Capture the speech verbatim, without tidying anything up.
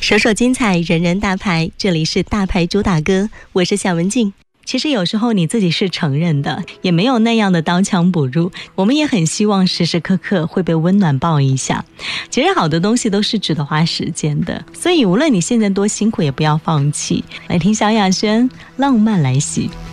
首首精彩，人人大牌，这里是大牌主打歌，我是夏文静。其实有时候你自己是承认的，也没有那样的刀枪不入，我们也很希望时时刻刻会被温暖抱一下。其实好的东西都是值得花时间的，所以无论你现在多辛苦也不要放弃。来听萧亚轩《浪漫来袭》。